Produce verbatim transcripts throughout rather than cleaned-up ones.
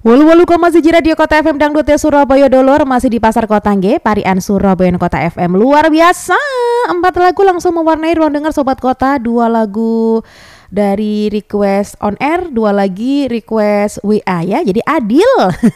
Wolu wolu koma siji Radio Kota F M Dangdutnya Surabaya Dolor masih di Pasar Kota Nge, Parian Surabaya Kota F M. Luar biasa, empat lagu langsung mewarnai ruang dengar Sobat Kota. Dua lagu dari request on air, dua lagi request W A ya. Jadi adil.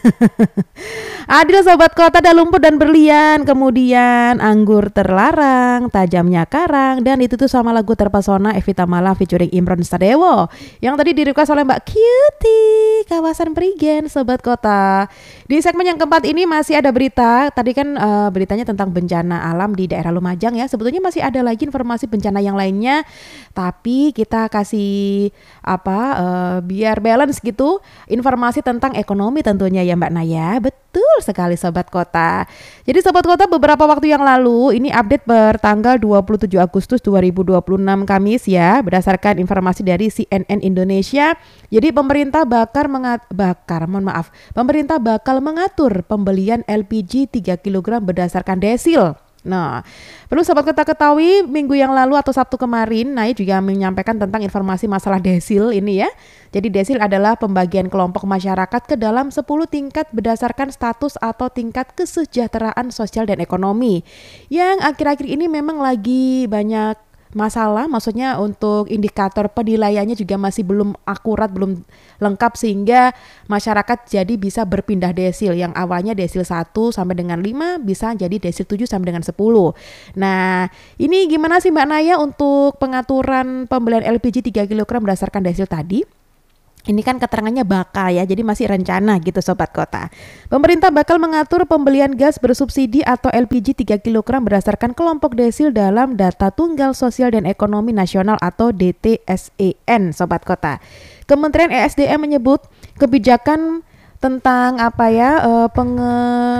Adil Sobat Kota, ada lumpur dan berlian, kemudian anggur terlarang, tajamnya karang, dan itu tuh sama lagu terpesona Evita Mala featuring Imron Sadewo yang tadi di request oleh Mbak Cutie, kawasan Prigen Sobat Kota. Di segmen yang keempat ini masih ada berita. Tadi kan uh, beritanya tentang bencana alam di daerah Lumajang ya. Sebetulnya masih ada lagi informasi bencana yang lainnya, tapi kita kasih apa uh, biar balance gitu informasi tentang ekonomi tentunya ya Mbak Naya. Betul sekali Sobat Kota. Jadi Sobat Kota, beberapa waktu yang lalu ini update bertanggal dua puluh tujuh Agustus dua ribu dua puluh enam Kamis ya, berdasarkan informasi dari C N N Indonesia. Jadi pemerintah bakar mengat bakar mohon maaf. Pemerintah bakal mengatur pembelian L P G tiga kilogram berdasarkan desil. Nah, perlu Sobat Kota ketahui minggu yang lalu atau Sabtu kemarin Naya juga menyampaikan tentang informasi masalah desil ini ya. Jadi desil adalah pembagian kelompok masyarakat ke dalam sepuluh tingkat berdasarkan status atau tingkat kesejahteraan sosial dan ekonomi. Yang akhir-akhir ini memang lagi banyak masalah, maksudnya untuk indikator penilaiannya juga masih belum akurat, belum lengkap sehingga masyarakat jadi bisa berpindah desil yang awalnya desil satu sampai dengan lima bisa jadi desil tujuh sampai dengan sepuluh. Nah, ini gimana sih Mbak Naya untuk pengaturan pembelian L P G tiga kilogram berdasarkan desil tadi? Ini kan keterangannya bakal ya, jadi masih rencana gitu Sobat Kota. Pemerintah bakal mengatur pembelian gas bersubsidi atau L P G tiga kilogram berdasarkan kelompok desil dalam Data Tunggal Sosial dan Ekonomi Nasional atau D T S E N Sobat Kota. Kementerian E S D M menyebut kebijakan tentang apa ya uh, penge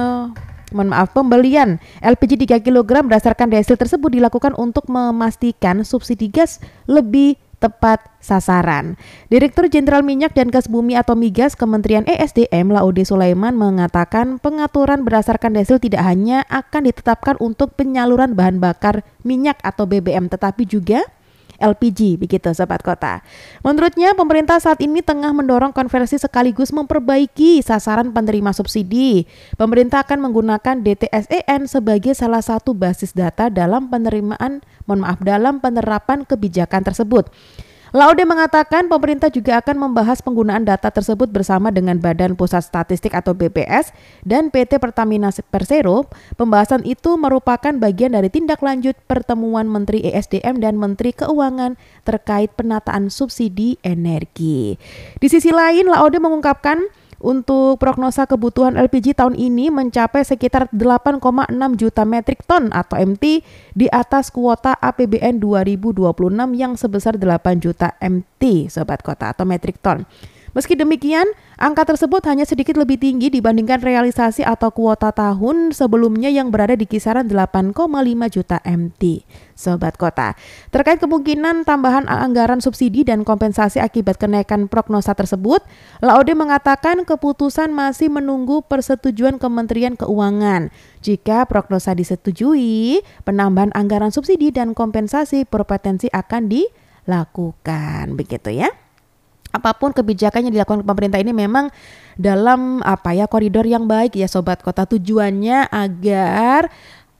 mohon maaf pembelian L P G tiga kilogram berdasarkan desil tersebut dilakukan untuk memastikan subsidi gas lebih tepat sasaran. Direktur Jenderal Minyak dan Gas Bumi atau Migas Kementerian E S D M Laude Sulaiman mengatakan pengaturan berdasarkan desil tidak hanya akan ditetapkan untuk penyaluran bahan bakar minyak atau B B M tetapi juga L P G begitu Sobat Kota. Menurutnya pemerintah saat ini tengah mendorong konversi sekaligus memperbaiki sasaran penerima subsidi. Pemerintah akan menggunakan D T S E N sebagai salah satu basis data dalam penerimaan, mohon maaf, dalam penerapan kebijakan tersebut. Laude mengatakan pemerintah juga akan membahas penggunaan data tersebut bersama dengan Badan Pusat Statistik atau B P S dan P T Pertamina Persero. Pembahasan itu merupakan bagian dari tindak lanjut pertemuan Menteri E S D M dan Menteri Keuangan terkait penataan subsidi energi. Di sisi lain, Laude mengungkapkan untuk prognosa kebutuhan L P G tahun ini mencapai sekitar delapan koma enam juta metrik ton atau M T di atas kuota A P B N dua ribu dua puluh enam yang sebesar delapan juta M T Sobat Kota atau metrik ton. Meski demikian, angka tersebut hanya sedikit lebih tinggi dibandingkan realisasi atau kuota tahun sebelumnya yang berada di kisaran delapan koma lima juta M T. Sobat Kota, terkait kemungkinan tambahan anggaran subsidi dan kompensasi akibat kenaikan prognosa tersebut, Laude mengatakan keputusan masih menunggu persetujuan Kementerian Keuangan. Jika prognosa disetujui, penambahan anggaran subsidi dan kompensasi berpotensi akan dilakukan. Begitu ya. Apapun kebijakan yang dilakukan pemerintah ini memang dalam apa ya koridor yang baik ya Sobat Kota, tujuannya agar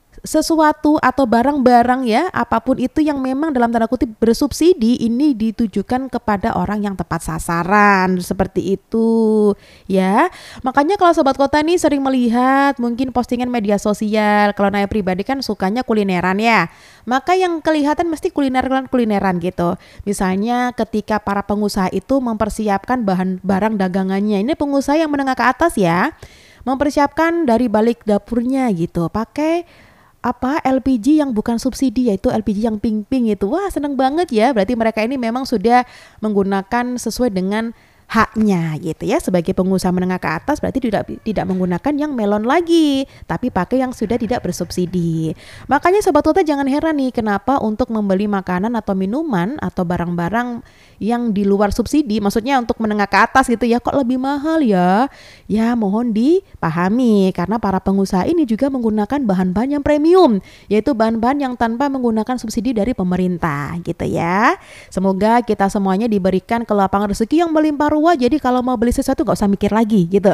sesuatu atau barang-barang ya apapun itu yang memang dalam tanda kutip bersubsidi ini ditujukan kepada orang yang tepat sasaran seperti itu ya. Makanya kalau Sobat Kota nih sering melihat mungkin postingan media sosial, kalau Naya pribadi kan sukanya kulineran ya, maka yang kelihatan mesti kulineran-kulineran gitu. Misalnya ketika para pengusaha itu mempersiapkan bahan barang dagangannya, ini pengusaha yang menengah ke atas ya, mempersiapkan dari balik dapurnya gitu pakai apa L P G yang bukan subsidi, yaitu L P G yang pink-pink itu. Wah, seneng banget ya. Berarti mereka ini memang sudah menggunakan sesuai dengan haknya gitu ya. Sebagai pengusaha menengah ke atas berarti tidak tidak menggunakan yang melon lagi, tapi pakai yang sudah tidak bersubsidi. Makanya Sobat Kota jangan heran nih kenapa untuk membeli makanan atau minuman atau barang-barang yang di luar subsidi, maksudnya untuk menengah ke atas gitu ya, kok lebih mahal ya. Ya mohon dipahami karena para pengusaha ini juga menggunakan bahan-bahan yang premium, yaitu bahan-bahan yang tanpa menggunakan subsidi dari pemerintah gitu ya. Semoga kita semuanya diberikan kelapangan rezeki yang melimpah wah jadi kalau mau beli sesuatu nggak usah mikir lagi gitu.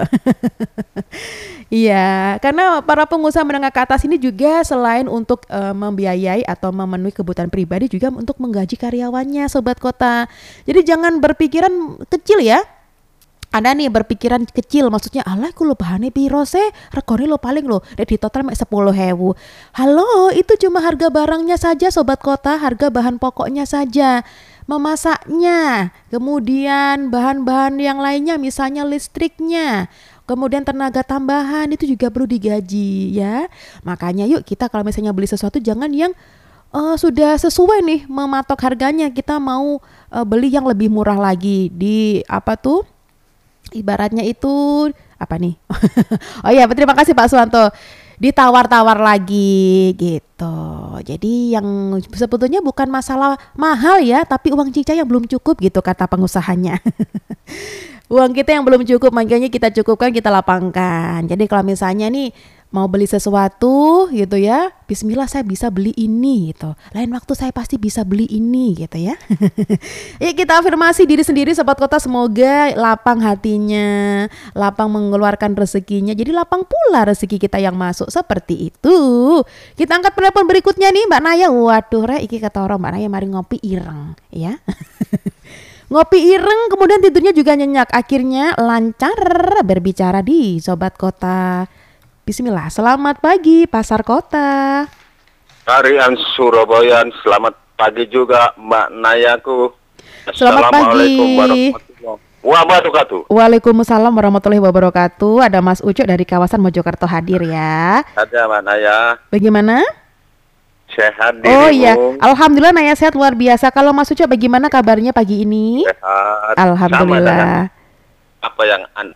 Iya, karena para pengusaha menengah ke atas ini juga selain untuk uh, membiayai atau memenuhi kebutuhan pribadi juga untuk menggaji karyawannya, Sobat Kota. Jadi jangan berpikiran kecil ya. Ada nih berpikiran kecil, maksudnya alah aku lo bahane piro se, regane lo paling lo di total mek sepuluh ribu. Halo, itu cuma harga barangnya saja Sobat Kota, harga bahan pokoknya saja. Memasaknya, kemudian bahan-bahan yang lainnya misalnya listriknya, kemudian tenaga tambahan itu juga perlu digaji ya. Makanya yuk kita kalau misalnya beli sesuatu jangan yang uh, sudah sesuai nih mematok harganya, kita mau uh, beli yang lebih murah lagi di apa tuh? Ibaratnya itu apa nih? Oh iya, terima kasih Pak Suwanto. Ditawar-tawar lagi gitu. Jadi yang sebetulnya bukan masalah mahal ya, tapi uang cica yang belum cukup gitu kata pengusahanya. Uang kita yang belum cukup, makanya kita cukupkan, kita lapangkan. Jadi kalau misalnya nih mau beli sesuatu gitu ya, bismillah saya bisa beli ini gitu. Lain waktu saya pasti bisa beli ini gitu ya. Yuk kita afirmasi diri sendiri Sobat Kota, semoga lapang hatinya, lapang mengeluarkan rezekinya. Jadi lapang pula rezeki kita yang masuk, seperti itu. Kita angkat penelpon berikutnya nih Mbak Naya. Waduh rek, iki kata orang Mbak Naya mari ngopi ireng ya. Ngopi ireng kemudian tidurnya juga nyenyak, akhirnya lancar berbicara di Sobat Kota. Bismillah, selamat pagi Pasar Kota. Harian Surabaya, selamat pagi juga Mbak Nayaku. Selamat pagi. Assalamualaikum warahmatullahi wabarakatuh. Waalaikumsalam warahmatullahi wabarakatuh. Ada Mas Ucok dari kawasan Mojokerto hadir ya. Ada Mbak Naya. Bagaimana? Sehat dirimu? Oh iya, alhamdulillah Naya sehat luar biasa. Kalau Mas Ucok bagaimana kabarnya pagi ini? Sehat. Alhamdulillah. Apa yang Anda?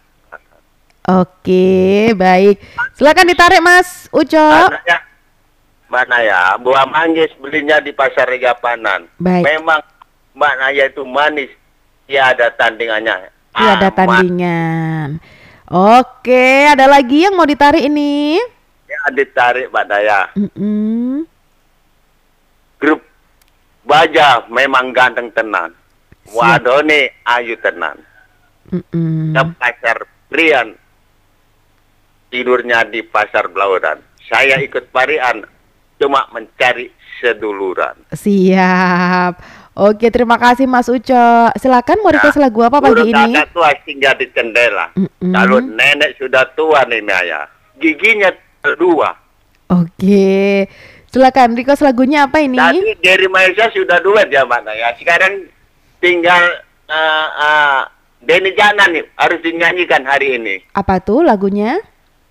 Oke, baik. Silakan ditarik Mas Ucok. Mbak Naya, Mbak Naya, buah manggis belinya di Pasar Regapanan. Baik. Memang Mbak Naya itu manis, tiada tandingannya. Tiada Amat. tandingan. Oke, ada lagi yang mau ditarik ini? Ya, ditarik Mbak Naya. Mm-mm. Grup Baja memang ganteng tenan. Wadone ayu tenan. Mm-mm. Ke Pasar Prian, tidurnya di Pasar Blauran. Saya ikut parian, cuma mencari seduluran. Siap. Oke, terima kasih Mas Uco. Silakan mau request Ya, lagu apa pagi ini? Kakak tua singgah di jendela. Mm-mm. Kalau nenek sudah tua nih Maya, giginya dua. Oke, silakan request lagunya apa ini? Tadi dari Malaysia sudah duet ya Mbak Naya. Sekarang tinggal uh, uh, Denny Janan nih, harus dinyanyikan hari ini. Apa tuh lagunya?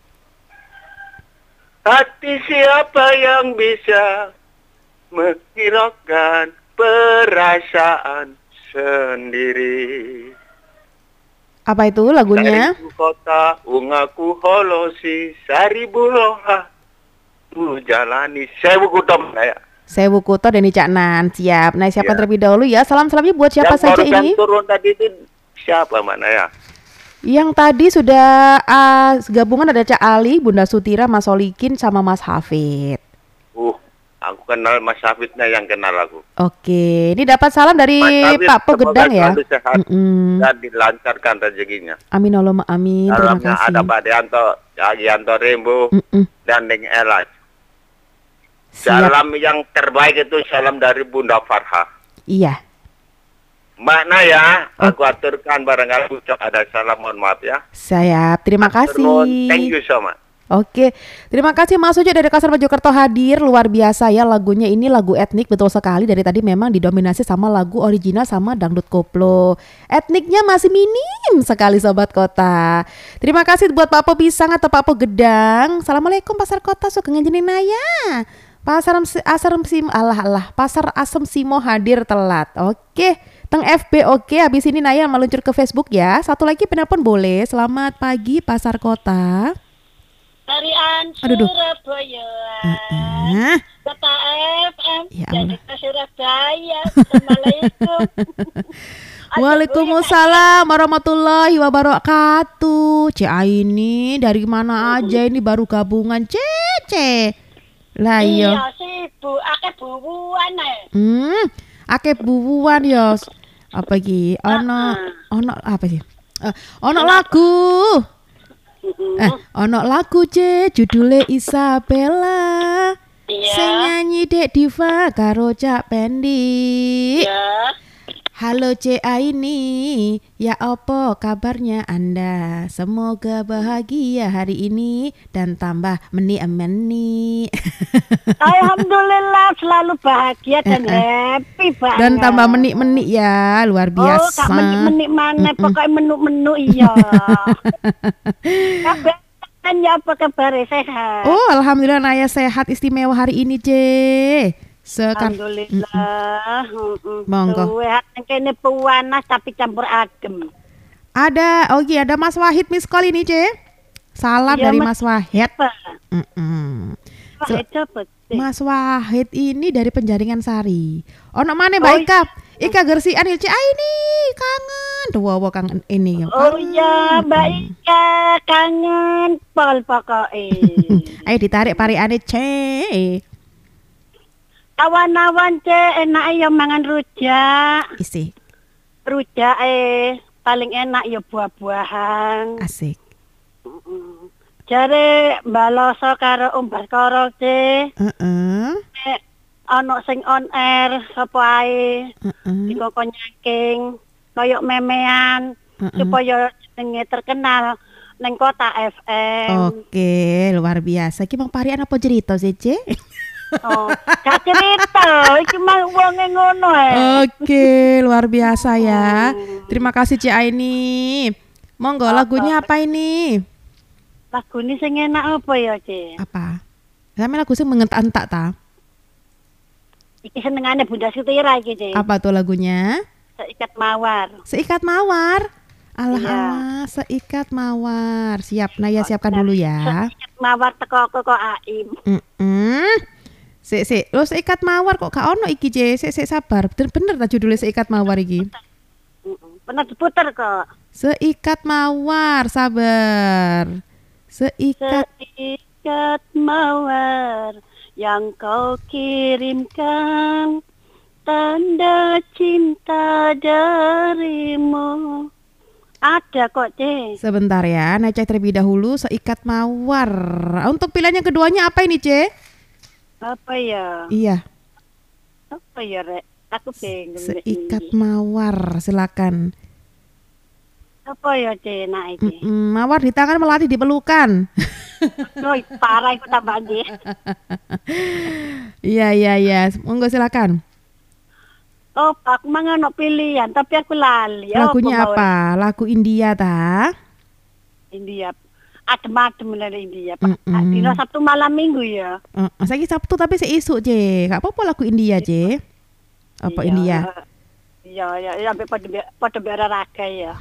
Hati siapa yang bisa menghiraukan perasaan sendiri. Apa itu lagunya? Saribu kota ungaku holosi, saribu loha tu jalani. Sewu kutom saya. Sewu Kuto Denny Caknan. Siap. Nah, siapa Ya. terlebih dahulu ya? Salam-salamnya buat siapa Yang saja barusan ini? turun tadi itu siapa mana ya? Yang tadi sudah uh, gabungan ada Cak Ali, Bunda Sutira, Mas Solikin, sama Mas Hafid. Uh, aku kenal Mas Hafidnya yang kenal aku. Oke, ini dapat salam dari Mas Hafid, Pak Pogedang semoga ya. selalu sehat Mm-mm. dan dilancarkan rezekinya. Amin Allahumma amin. Terima Dalamnya kasih. ada Pak Deanto, Cak Gianto Rembo, Mm-mm. dan Deng Elaj. Siap. Salam yang terbaik itu salam dari Bunda Farha. Iya. Mbak Naya, Oh. aku aturkan barangkali ucap ada salam, mohon maaf ya. Siap. Terima kasih. Turun. Thank you so much. Oke, terima kasih Mas Ujo dari Kasar Mojokerto hadir, luar biasa ya lagunya, ini lagu etnik betul sekali, dari tadi memang didominasi sama lagu original sama dangdut koplo. Etniknya masih minim sekali Sobat Kota. Terima kasih buat Pak Po Pisang atau Pak Po Gedang. Assalamualaikum Pasar Kota, suka ngejenin Naya. Pasar Asam Sim, alah alah, Pasar Asam Simo hadir telat. Oke, teng F B oke, habis ini Naya meluncur ke Facebook ya. Satu lagi penelpon boleh. Selamat pagi Pasar Kota. Harian Aduh, duh. Surabaya, Ah, Kota F M, Ya jadi Allah. ke Surabaya. Assalamualaikum. Waalaikumsalam warahmatullahi wabarakatuh. Ce ini dari mana aja ini baru gabungan Cece. Lah iya. Iya sih bu, akeh bubuan eh. Hmm, akeh bubuan ya. Apa iki? Ono ono apa sih? Eh, ono lagu. Eh, ono lagu C judule Isabella. Iya. Sing nyanyi Dek Diva karo Cak Pendi. Ya. Halo C Aini, ya opo kabarnya Anda? Semoga bahagia hari ini dan tambah meni-meni. Alhamdulillah selalu bahagia dan happy banget. Dan tambah menik-menik ya, luar Oh, biasa. kak menik-menik mana? Pokoknya menu-menu iya. Kabar kan ya apa kabar sehat? Oh, alhamdulillah Naya sehat istimewa hari ini, C. Sekar. Alhamdulillah. Heeh. Monggo. Tuwe kene pewanas tapi campur adem. Ada, oh iya ada Mas Wahid miss call ini, C. Salam Iya, dari Mas- Mas Wahid. Apa? Mm-mm. Wah, Sel- itu apa sih? Mas Wahid ini dari Penjaringan Sari. Ono mana Oh, Mbak Ika? Ika gersian C ini kangen. Duh, wow, kangen ini. Oh iya, Mbak Ika kangen pol pokoknya. Ayo ditarik pariane C. Awan-awan cek enak ya mangan rujak. Isi, Rujak eh paling enak ya buah-buahan. asik. Jare baloso karo Om Baskoro cek. Heeh. Eh, ono sing on air sapa ae Heeh. dikokon nyaking koyok memean Heeh. supaya jenenge terkenal neng kota F M. Oke, luar biasa. Ki Mang Parian apa cerita sih, C? Oh, gak cerita, iki mah wonge ngono ae. Oke, luar biasa ya. Terima kasih C Aini. Monggo lagunya apa ini? Lagu ini sing enak apa ya, Ci? Apa? Sampe lagu sing mengentak-entak ta? Iki senengane Bunda Sutira iki, Ci. Apa tuh lagunya? Seikat Mawar. Seikat Mawar. Alah, Iya. alah, Seikat Mawar. Siap, Naya siapkan dulu ya. Seikat Mawar teko kok Aim. Mm-mm. Sik, sik. Lo Seikat Mawar kok gak ono iki, C. Sik, sik sabar. Bener, bener ta judulnya Seikat Mawar iki? Heeh. Pernah diputer kok. Seikat Mawar, sabar. Seikat. Seikat Mawar yang kau kirimkan, tanda cinta darimu. Ada kok, C. Sebentar ya, Naya cek terlebih dahulu Seikat Mawar. Untuk pilihan yang keduanya apa ini, C? Apa ya? Iya, Apa ya, Rek? Aku bingung. Rek, Seikat ini. Mawar, silakan. Apa ya, C? Nah, iki. Mm-mm, mawar di tangan melati di pelukan. Loh, parah iku tambah nggih. Iya, iya, iya. Monggo silakan. Oh, aku mah ngono pilihan, tapi aku lali. Lagunya mau? apa? Lagu India ta? India. Adem-adem dari India, Pak. Mm-mm. Dino Sabtu malam Minggu ya. Uh, saya Sabtu tapi seisuk, C. Gak apa-apa lagu India, C. Apa Iya. India? Iya, ya, ya, sampai pada be- pada beraraga ya.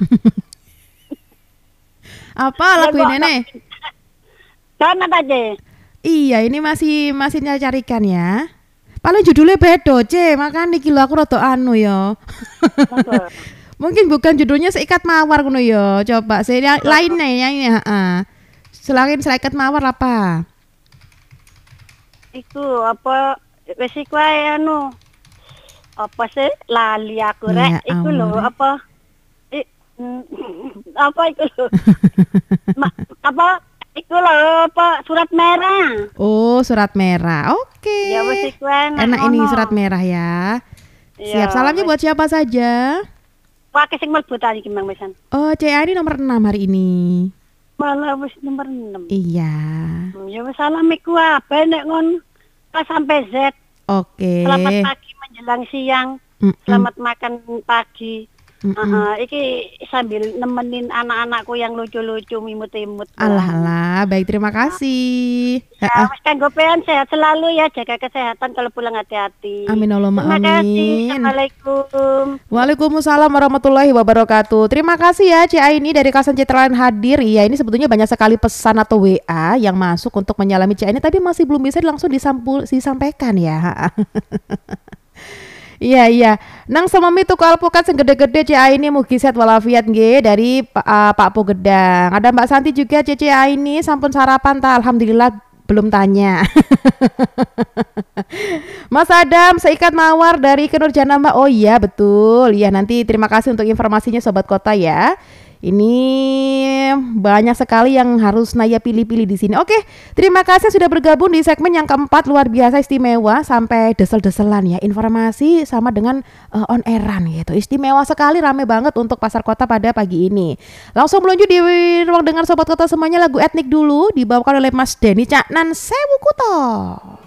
Apa lagu Ya, ini, kok- Nek? Karena aja. Iya, ini masih masih nyari carikan ya. Paling judulnya bedo, C. Makanya iki lho aku rada anu ya. Mungkin bukan judulnya Seikat Mawar ngono ya. Coba saya lainnya ya ini, heeh. Selain Seikat Mawar apa? Iku apa wis iku ae anu. Apa sih lali aku Ya rek iku lho Allah. apa I, mm, apa iku lho. Ma- apa iku lho apa surat merah. Oh, Surat Merah. Oke. Ya wis iku enak. Enak ini ngono. Surat Merah ya. Iya, Siap. Salamnya wis. buat siapa saja? Pakai sing mlebu tadi ki Mang Mesan. Oh, C A ini nomor enam hari ini. Malah wis nomor enam. Iya. Ya wis salam iku ae nek ngon A sampai Z. Oke. Selamat pagi menjelang siang. Mm-mm. Selamat makan pagi. Mm-mm. Heeh, iki sambil nemenin anak-anakku yang lucu-lucu mimut-imut. Alah, alah. Baik, terima kasih. Ya, Heeh. Mas Kang Gopean sehat selalu ya, jaga kesehatan kalau pulang hati-hati. Amin Allahumma Terima kasih. amin. Assalamualaikum. Waalaikumsalam warahmatullahi wabarakatuh. Terima kasih ya C A ini dari Kasan Citraland hadir. Iya, ini sebetulnya banyak sekali pesan atau W A yang masuk untuk menyalami C A ini, tapi masih belum bisa langsung disampul, disampaikan ya. Iya, iya. Nang sememi tuku alpukat sing gede-gede C A ini mugi sehat walafiat nggih dari Pa- ah, Pak Po Gedang. Ada Mbak Santi juga C C A ini sampun sarapan ta? Alhamdulillah belum tanya. Mas Adam, Seikat Mawar dari Kenurjana Mbak. Oh iya betul. Ya nanti terima kasih untuk informasinya Sobat Kota ya. Ini banyak sekali yang harus Naya pilih-pilih di sini. Oke, terima kasih sudah bergabung di segmen yang keempat, luar biasa istimewa sampai desel-deselan ya. Informasi sama dengan uh, on airan gitu. Istimewa sekali, rame banget untuk Pasar Kota pada pagi ini. Langsung meluncur di ruang dengar Sobat Kota semuanya, lagu etnik dulu dibawakan oleh Mas Denny Caknan Sewu Kuto.